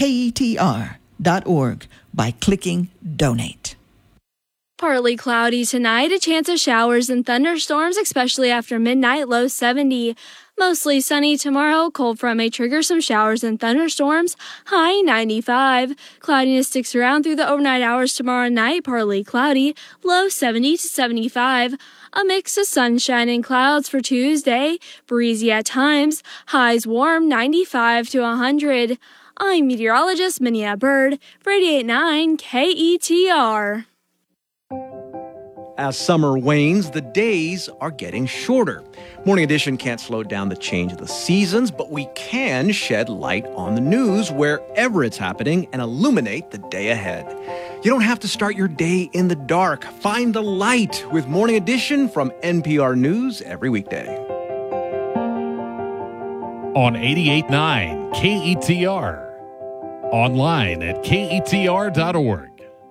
KETR.org by clicking Donate. Partly cloudy tonight, a chance of showers and thunderstorms, especially after midnight, low 70. Mostly sunny tomorrow, cold front may trigger some showers and thunderstorms, high 95. Cloudiness sticks around through the overnight hours tomorrow night, partly cloudy, low 70 to 75. A mix of sunshine and clouds for Tuesday, breezy at times, highs warm 95 to 100. I'm meteorologist Minia Bird for 88.9 KETR. As summer wanes, the days are getting shorter. Morning Edition can't slow down the change of the seasons, but we can shed light on the news wherever it's happening and illuminate the day ahead. You don't have to start your day in the dark. Find the light with Morning Edition from NPR News every weekday. On 88.9 KETR. Online at KETR.org.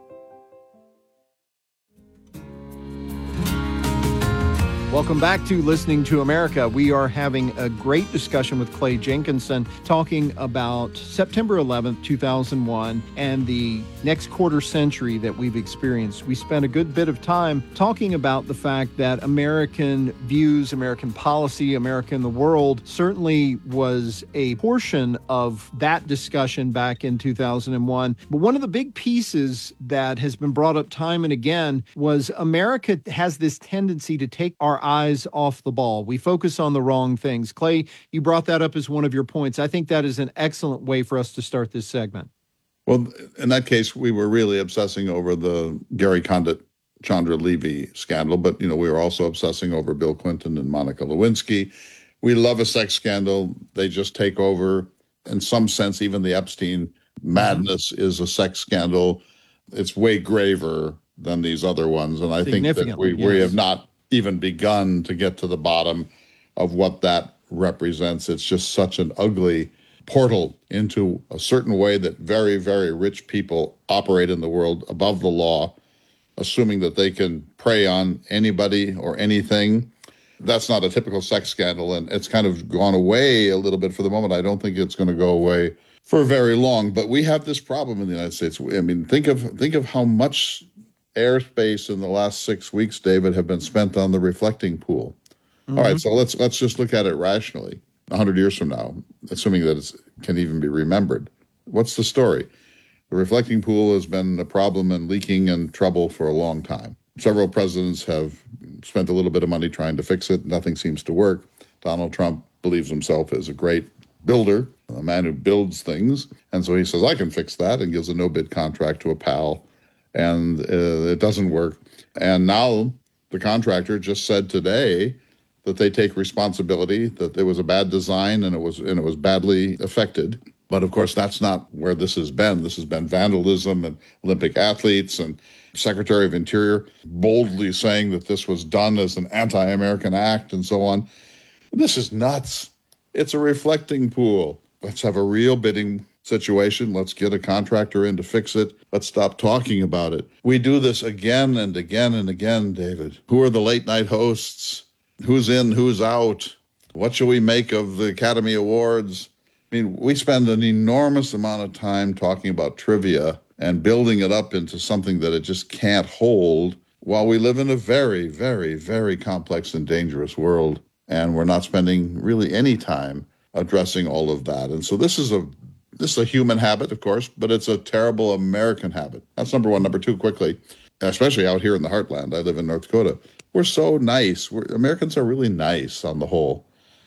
Welcome back to Listening to America. We are having a great discussion with Clay Jenkinson talking about September 11th, 2001 and the next quarter century that we've experienced. We spent a good bit of time talking about the fact that American views, American policy, America in the world certainly was a portion of that discussion back in 2001. But one of the big pieces that has been brought up time and again was America has this tendency to take our eyes off the ball. We focus on the wrong things. Clay, you brought that up as one of your points. I think that is an excellent way for us to start this segment. Well, in that case, we were really obsessing over the Gary Condit, Chandra Levy scandal, but, we were also obsessing over Bill Clinton and Monica Lewinsky. We love a sex scandal. They just take over. In some sense, even the Epstein madness is a sex scandal. It's way graver than these other ones. And I think that we have not even begun to get to the bottom of what that represents. It's just such an ugly portal into a certain way that very, very rich people operate in the world above the law, assuming that they can prey on anybody or anything. That's not a typical sex scandal, and it's kind of gone away a little bit for the moment. I don't think it's going to go away for very long, but we have this problem in the United States. I mean, think of how much airspace in the last 6 weeks, David, have been spent on the reflecting pool. Mm-hmm. All right, so let's just look at it rationally. 100 years from now, assuming that it can even be remembered. What's the story? The reflecting pool has been a problem and leaking and trouble for a long time. Several presidents have spent a little bit of money trying to fix it. Nothing seems to work. Donald Trump believes himself as a great builder, a man who builds things. And so he says, I can fix that, and gives a no-bid contract to a pal. And it doesn't work. And now the contractor just said today that they take responsibility, that there was a bad design and it was badly affected. But of course, that's not where this has been. This has been vandalism and Olympic athletes and Secretary of Interior boldly saying that this was done as an anti-American act and so on. This is nuts. It's a reflecting pool. Let's have a real bidding situation. Let's get a contractor in to fix it. Let's stop talking about it. We do this again and again and again, David. Who are the late night hosts? Who's in, who's out? What shall we make of the Academy Awards? I mean, we spend an enormous amount of time talking about trivia and building it up into something that it just can't hold while we live in a very, very, very complex and dangerous world. And we're not spending really any time addressing all of that. And so this is a human habit, of course, but it's a terrible American habit. That's number one. Number two, quickly, especially out here in the heartland. I live in North Dakota. We're so nice. Americans are really nice on the whole.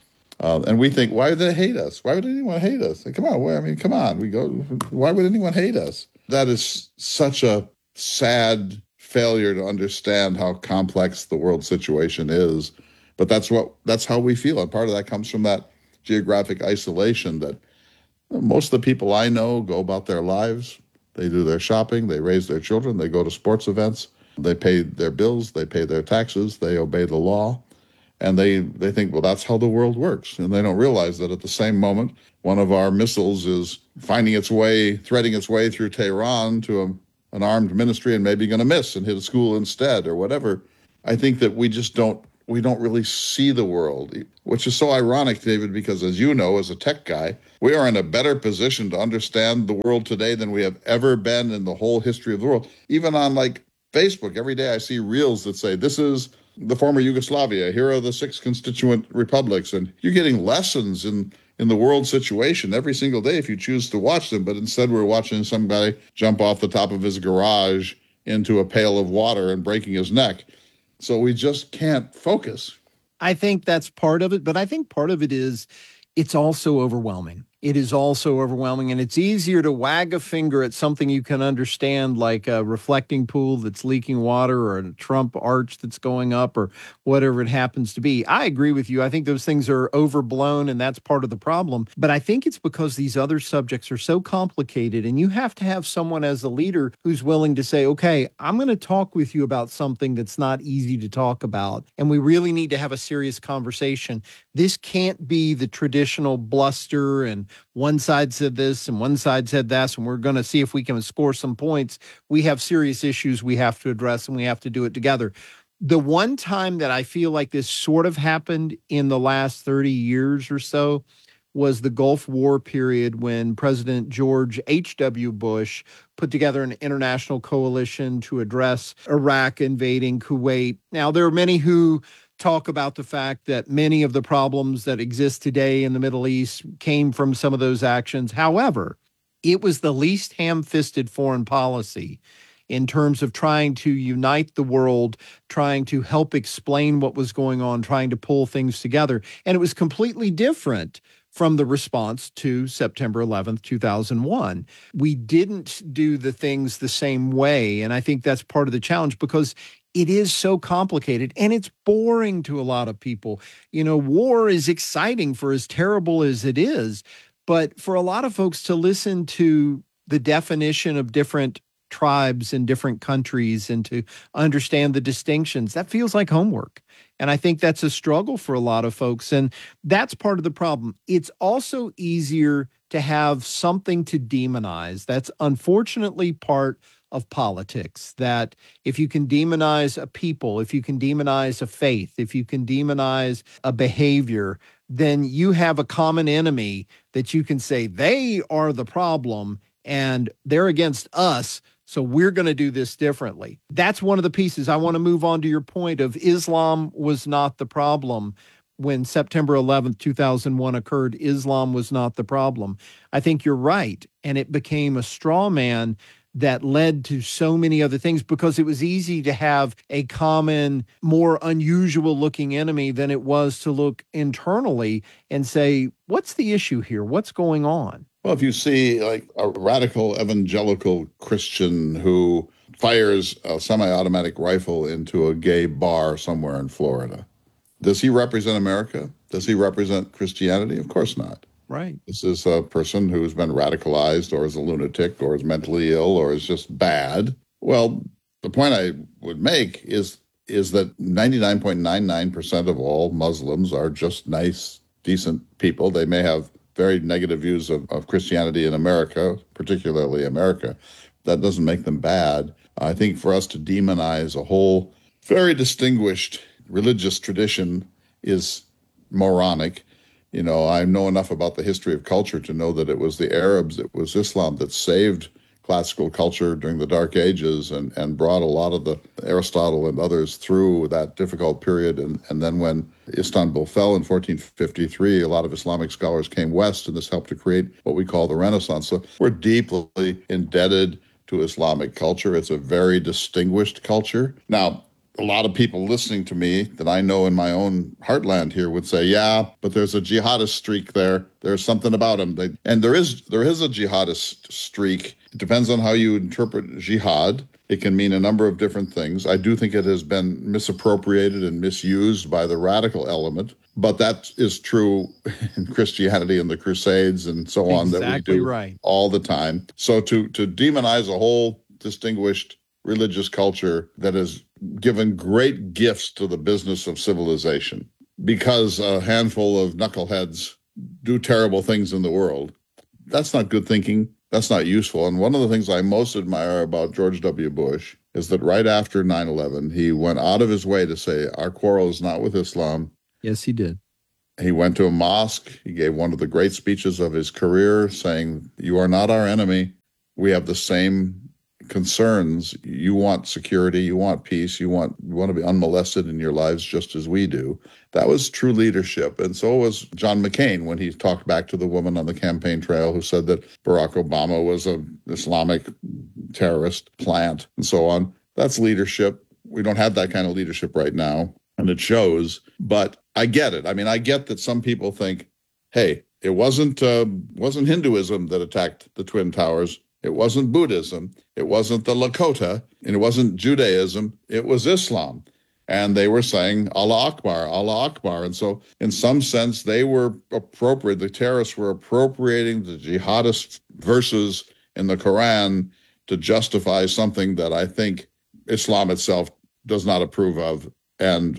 And we think, why would they hate us? Why would anyone hate us? Come on. Why would anyone hate us? That is such a sad failure to understand how complex the world situation is. But that's how we feel. And part of that comes from that geographic isolation that most of the people I know go about their lives. They do their shopping, they raise their children, they go to sports events, they pay their bills, they pay their taxes, they obey the law. And they think, well, that's how the world works. And they don't realize that at the same moment, one of our missiles is threading its way through Tehran to an armed ministry and maybe going to miss and hit a school instead or whatever. I think that we just don't we don't really see the world, which is so ironic, David, because as you know, as a tech guy, we are in a better position to understand the world today than we have ever been in the whole history of the world. Even on like Facebook, every day I see reels that say, this is the former Yugoslavia, here are the 6 constituent republics. And you're getting lessons in the world situation every single day if you choose to watch them. But instead, we're watching some guy jump off the top of his garage into a pail of water and breaking his neck. So we just can't focus. I think that's part of it, but I think part of it is it's also overwhelming. It is also overwhelming, and it's easier to wag a finger at something you can understand, like a reflecting pool that's leaking water or a Trump arch that's going up or whatever it happens to be. I agree with you. I think those things are overblown, and that's part of the problem. But I think it's because these other subjects are so complicated, and you have to have someone as a leader who's willing to say, okay, I'm going to talk with you about something that's not easy to talk about, and we really need to have a serious conversation. This can't be the traditional bluster and one side said this and one side said that, and we're going to see if we can score some points. We have serious issues we have to address, and we have to do it together. The one time that I feel like this sort of happened in the last 30 years or so was the Gulf War period when President George H.W. Bush put together an international coalition to address Iraq invading Kuwait. Now, there are many who talk about the fact that many of the problems that exist today in the Middle East came from some of those actions. However, it was the least ham-fisted foreign policy in terms of trying to unite the world, trying to help explain what was going on, trying to pull things together. And it was completely different from the response to September 11th, 2001. We didn't do the things the same way. And I think that's part of the challenge because it is so complicated and it's boring to a lot of people. You know, war is exciting for as terrible as it is, but for a lot of folks to listen to the definition of different tribes in different countries and to understand the distinctions, that feels like homework. And I think that's a struggle for a lot of folks. And that's part of the problem. It's also easier to have something to demonize. That's unfortunately part of politics, that if you can demonize a people, if you can demonize a faith, if you can demonize a behavior, then you have a common enemy that you can say they are the problem and they're against us. So we're going to do this differently. That's one of the pieces. I want to move on to your point of Islam was not the problem. When September 11th, 2001 occurred, Islam was not the problem. I think you're right. And it became a straw man that led to so many other things because it was easy to have a common, more unusual looking enemy than it was to look internally and say, what's the issue here? What's going on? Well, if you see like a radical evangelical Christian who fires a semi-automatic rifle into a gay bar somewhere in Florida, does he represent America? Does he represent Christianity? Of course not. Right. This is a person who's been radicalized or is a lunatic or is mentally ill or is just bad. Well, the point I would make is that 99.99% of all Muslims are just nice, decent people. They may have very negative views of Christianity in America, particularly America. That doesn't make them bad. I think for us to demonize a whole very distinguished religious tradition is moronic. You know, I know enough about the history of culture to know that it was the Arabs, it was Islam that saved classical culture during the Dark Ages and brought a lot of the Aristotle and others through that difficult period. And then when Istanbul fell in 1453, a lot of Islamic scholars came west, and this helped to create what we call the Renaissance. So we're deeply indebted to Islamic culture. It's a very distinguished culture. Now, a lot of people listening to me that I know in my own heartland here would say, yeah, but there's a jihadist streak there. There's something about them. And there is a jihadist streak. It depends on how you interpret jihad. It can mean a number of different things. I do think it has been misappropriated and misused by the radical element, but that is true in Christianity and the Crusades and so on that we do right all the time. So to demonize a whole distinguished religious culture that has given great gifts to the business of civilization because a handful of knuckleheads do terrible things in the world, that's not good thinking. That's not useful. And one of the things I most admire about George W. Bush is that right after 9/11, he went out of his way to say, our quarrel is not with Islam. Yes, he did. He went to a mosque. He gave one of the great speeches of his career saying, you are not our enemy. We have the same concerns. You want security, you want peace, you want to be unmolested in your lives just as we do. That was true leadership. And so was John McCain when he talked back to the woman on the campaign trail who said that Barack Obama was an Islamic terrorist plant and so on. That's leadership. We don't have that kind of leadership right now, and it shows. But I get it. I mean, I get that some people think, hey, it wasn't Hinduism that attacked the Twin Towers. It wasn't Buddhism. It wasn't the Lakota. And it wasn't Judaism. It was Islam. And they were saying, Allah Akbar, Allah Akbar. And so in some sense, they were appropriate. The terrorists were appropriating the jihadist verses in the Quran to justify something that I think Islam itself does not approve of. And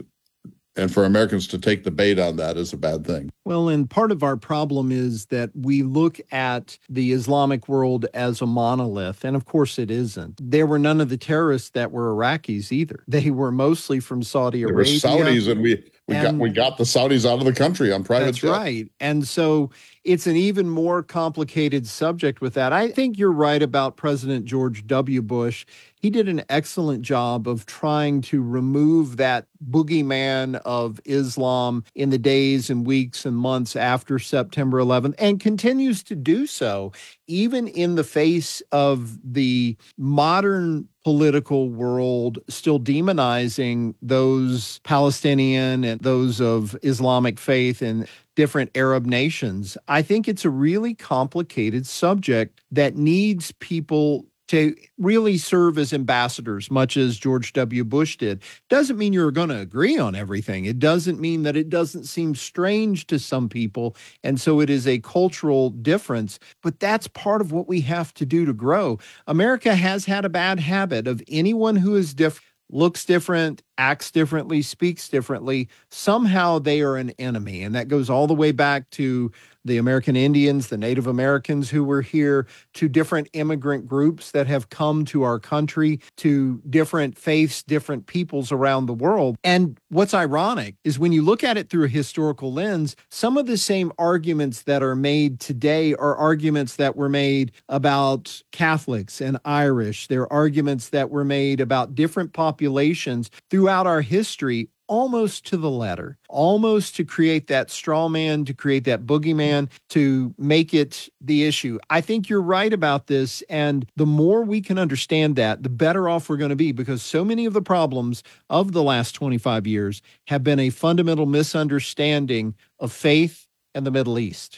for Americans to take the bait on that is a bad thing. Well, and part of our problem is that we look at the Islamic world as a monolith, and of course it isn't. There were none of the terrorists that were Iraqis either. They were mostly from Saudi Arabia. There were Saudis, and we got the Saudis out of the country on private jets. That's right. And so it's an even more complicated subject with that. I think you're right about President George W. Bush. He did an excellent job of trying to remove that boogeyman of Islam in the days and weeks and months after September 11th, and continues to do so, even in the face of the modern political world still demonizing those Palestinian and those of Islamic faith and different Arab nations. I think it's a really complicated subject that needs people to really serve as ambassadors, much as George W. Bush did. Doesn't mean you're going to agree on everything. It doesn't mean that it doesn't seem strange to some people, and so it is a cultural difference. But that's part of what we have to do to grow. America has had a bad habit of anyone who is different, looks different, acts differently, speaks differently, somehow they are an enemy. And that goes all the way back to the American Indians, the Native Americans who were here, to different immigrant groups that have come to our country, to different faiths, different peoples around the world. And what's ironic is when you look at it through a historical lens, some of the same arguments that are made today are arguments that were made about Catholics and Irish. They're arguments that were made about different populations throughout our history, almost to the letter, almost to create that straw man, to create that boogeyman, to make it the issue. I think you're right about this. And the more we can understand that, the better off we're going to be, because so many of the problems of the last 25 years have been a fundamental misunderstanding of faith and the Middle East.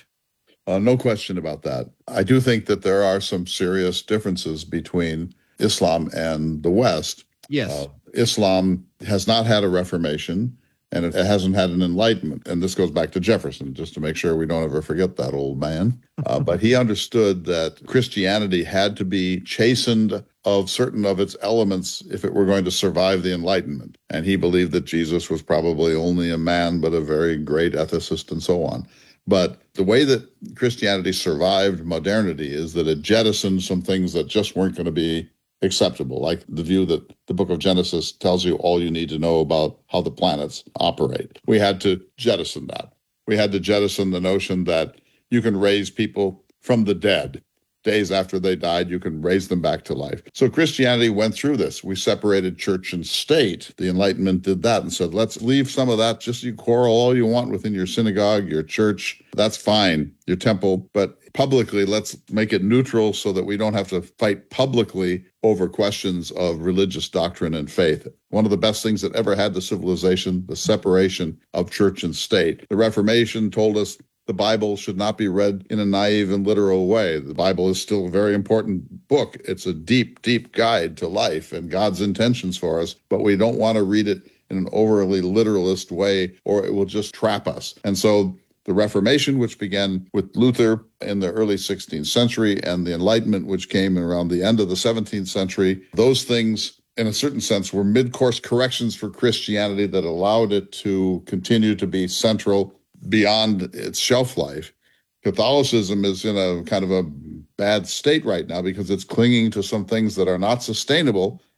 No question about that. I do think that there are some serious differences between Islam and the West. Yes. Islam has not had a reformation, and it hasn't had an enlightenment. And this goes back to Jefferson, just to make sure we don't ever forget that old man. But he understood that Christianity had to be chastened of certain of its elements if it were going to survive the Enlightenment. And he believed that Jesus was probably only a man, but a very great ethicist and so on. But the way that Christianity survived modernity is that it jettisoned some things that just weren't going to be acceptable, like the view that the book of Genesis tells you all you need to know about how the planets operate. We had to jettison that. We had to jettison the notion that you can raise people from the dead. Days after they died, you can raise them back to life. So Christianity went through this. We separated church and state. The Enlightenment did that and said, let's leave some of that. Just you quarrel all you want within your synagogue, your church. That's fine, your temple. But publicly, let's make it neutral so that we don't have to fight publicly over questions of religious doctrine and faith. One of the best things that ever had the civilization, the separation of church and state. The Reformation told us the Bible should not be read in a naive and literal way. The Bible is still a very important book. It's a deep, deep guide to life and God's intentions for us, but we don't want to read it in an overly literalist way, or it will just trap us. And so the Reformation, which began with Luther in the early 16th century, and the Enlightenment, which came around the end of the 17th century, those things, in a certain sense, were mid-course corrections for Christianity that allowed it to continue to be central beyond its shelf life. Catholicism is in a kind of a bad state right now because it's clinging to some things that are not sustainable,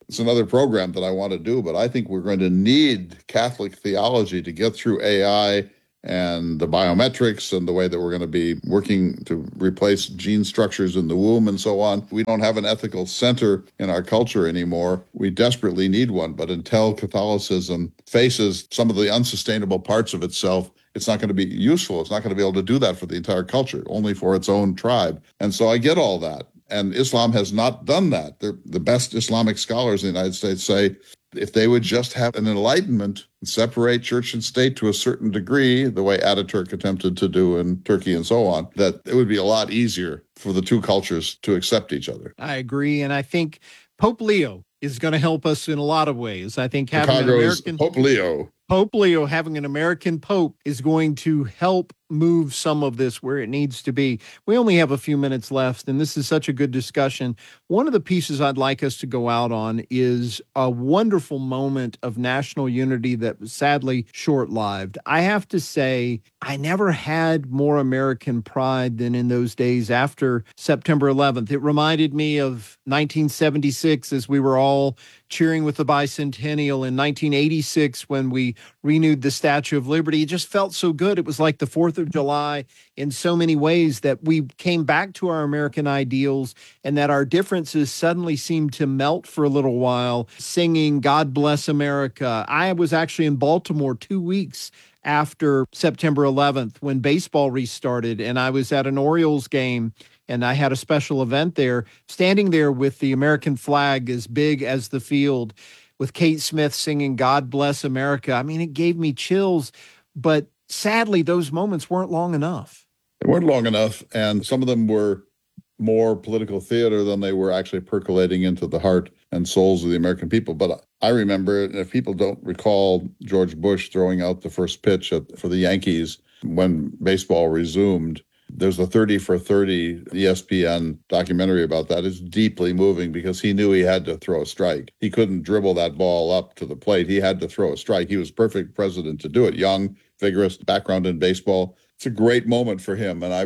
It's another program that I want to do, but I think we're going to need Catholic theology to get through AI and the biometrics and the way that we're going to be working to replace gene structures in the womb and so on. We don't have an ethical center in our culture anymore. We desperately need one, but until Catholicism faces some of the unsustainable parts of itself, it's not going to be useful. It's not going to be able to do that for the entire culture, only for its own tribe. And so I get all that. And Islam has not done that. The best Islamic scholars in the United States say if they would just have an enlightenment and separate church and state to a certain degree, the way Ataturk attempted to do in Turkey and so on, that it would be a lot easier for the two cultures to accept each other. I agree. And I think Pope Leo is going to help us in a lot of ways. I think having an American Pope Leo having an American Pope is going to help move some of this where it needs to be. We only have a few minutes left, and this is such a good discussion. One of the pieces I'd like us to go out on is a wonderful moment of national unity that was sadly short-lived. I have to say, I never had more American pride than in those days after September 11th. It reminded me of 1976 as we were all cheering with the bicentennial, in 1986 when we renewed the Statue of Liberty. It just felt so good. It was like the 4th of July in so many ways that we came back to our American ideals and that our differences suddenly seemed to melt for a little while, singing God Bless America. I was actually in Baltimore 2 weeks after September 11th when baseball restarted, and I was at an Orioles game, and I had a special event there, standing there with the American flag as big as the field, with Kate Smith singing God Bless America. I mean, it gave me chills, but sadly, those moments weren't long enough. They weren't long enough, and some of them were more political theater than they were actually percolating into the heart and souls of the American people. But I remember, and if people don't recall George Bush throwing out the first pitch for the Yankees when baseball resumed, there's a 30 for 30 ESPN documentary about that. It's deeply moving because he knew he had to throw a strike. He couldn't dribble that ball up to the plate. He had to throw a strike. He was perfect president to do it. Young, vigorous, background in baseball. It's a great moment for him. And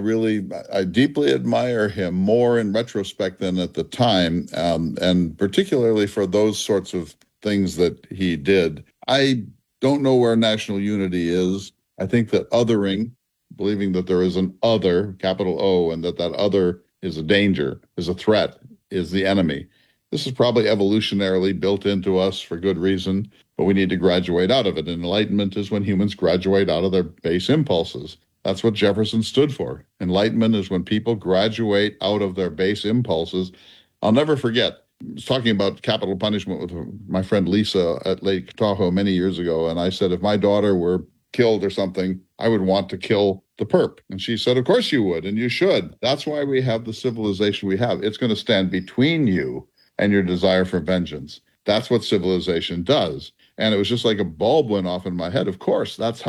I deeply admire him more in retrospect than at the time. And particularly for those sorts of things that he did. I don't know where national unity is. I think that othering, believing that there is an other, capital O, and that other is a danger, is a threat, is the enemy. This is probably evolutionarily built into us for good reason, but we need to graduate out of it. And enlightenment is when humans graduate out of their base impulses. That's what Jefferson stood for. Enlightenment is when people graduate out of their base impulses. I'll never forget, I was talking about capital punishment with my friend Lisa at Lake Tahoe many years ago, and I said, if my daughter were killed or something, I would want to kill the perp. And she said, of course you would, and you should. That's why we have the civilization we have. It's going to stand between you and your desire for vengeance. That's what civilization does. And it was just like a bulb went off in my head. Of course, that's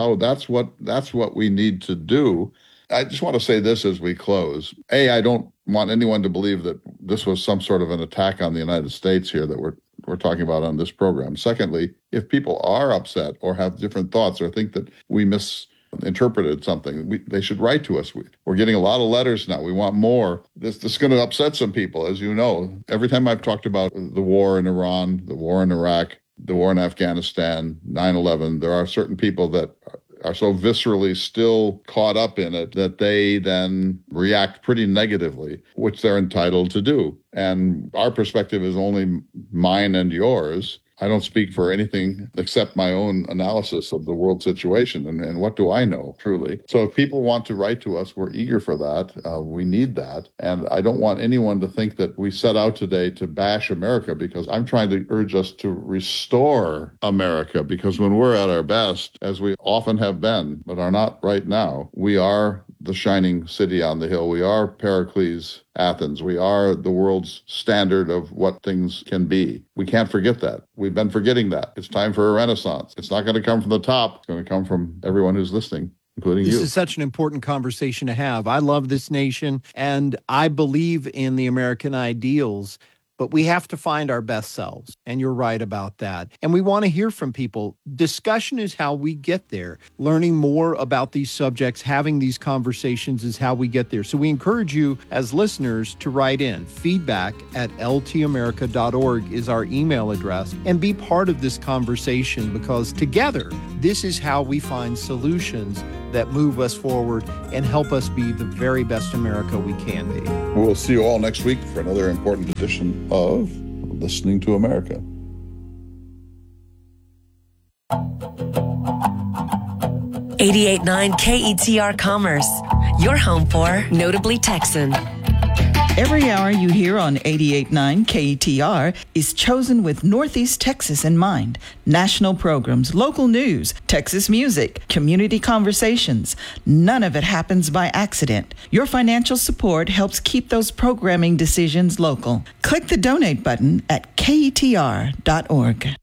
what we need to do. I just want to say this as we close. I don't want anyone to believe that this was some sort of an attack on the United States here that we're talking about on this program. Secondly, if people are upset or have different thoughts or think that we misinterpreted something, they should write to us. We're getting a lot of letters now. We want more. This is going to upset some people, as you know. Every time I've talked about the war in Iran, the war in Iraq, the war in Afghanistan, 9/11, there are certain people that are so viscerally still caught up in it that they then react pretty negatively, which they're entitled to do. And our perspective is only mine and yours. I don't speak for anything except my own analysis of the world situation. And what do I know, truly? So if people want to write to us, we're eager for that. We need that. And I don't want anyone to think that we set out today to bash America, because I'm trying to urge us to restore America, because when we're at our best, as we often have been, but are not right now, we are the shining city on the hill. We are Pericles, Athens. We are the world's standard of what things can be. We can't forget that. We've been forgetting that. It's time for a renaissance. It's not going to come from the top. It's going to come from everyone who's listening, including you. This is such an important conversation to have. I love this nation, and I believe in the American ideals. but we have to find our best selves. And you're right about that. And we want to hear from people. Discussion is how we get there. Learning more about these subjects, having these conversations is how we get there. So we encourage you as listeners to write in. feedback@ltamerica.org is our email address, and be part of this conversation, because together, this is how we find solutions that move us forward and help us be the very best America we can be. We'll see you all next week for another important edition of Listening to America. '88.9 KETR Commerce, your home for Notably Texan. Every hour you hear on 88.9 KETR is chosen with Northeast Texas in mind. National programs, local news, Texas music, community conversations. None of it happens by accident. Your financial support helps keep those programming decisions local. Click the donate button at KETR.org.